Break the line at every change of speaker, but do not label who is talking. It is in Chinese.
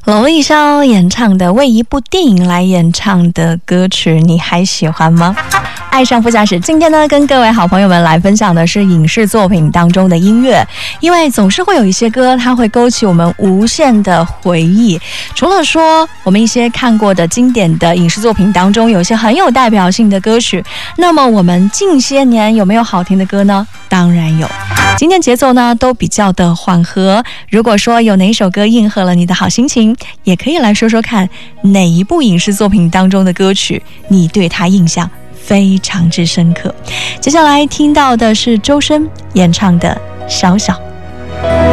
龙立霄演唱的为一部电影来演唱的歌曲，你还喜欢吗？爱上副驾驶，今天呢，跟各位好朋友们来分享的是影视作品当中的音乐，因为总是会有一些歌，它会勾起我们无限的回忆。除了说我们一些看过的经典的影视作品当中有一些很有代表性的歌曲，那么我们近些年有没有好听的歌呢？当然有。今天节奏呢都比较的缓和，如果说有哪一首歌应和了你的好心情，也可以来说说看哪一部影视作品当中的歌曲你对它印象非常之深刻。接下来听到的是周深演唱的《小小》。